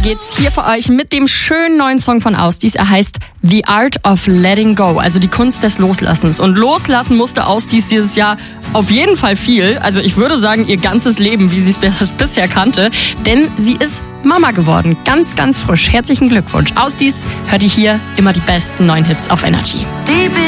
geht's hier für euch mit dem schönen neuen Song von Ausdies. Er heißt The Art of Letting Go, also die Kunst des Loslassens. Und loslassen musste Ausdies dieses Jahr auf jeden Fall viel. Also ich würde sagen, ihr ganzes Leben, wie sie es bisher kannte. Denn sie ist Mama geworden. Ganz, ganz frisch. Herzlichen Glückwunsch. Ausdies hört ihr hier immer die besten neuen Hits auf Energy.